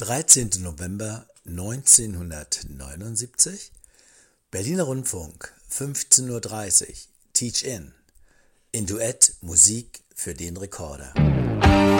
13. November 1979, Berliner Rundfunk, 15:30 Uhr, Teach-In, in Duett Musik für den Rekorder.